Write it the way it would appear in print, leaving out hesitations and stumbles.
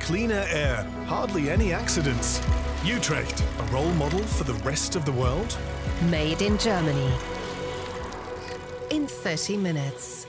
cleaner air, hardly any accidents. Utrecht, a role model for the rest of the world? Made in Germany. In 30 minutes.